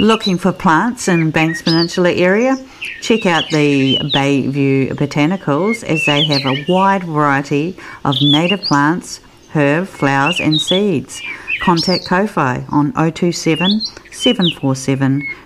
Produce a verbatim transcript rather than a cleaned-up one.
Looking for plants in Banks Peninsula area? Check out the Bayview Botanicals, as they have a wide variety of native plants, herb, flowers and seeds. Contact Ko-Fi on oh two seven, seven four seven,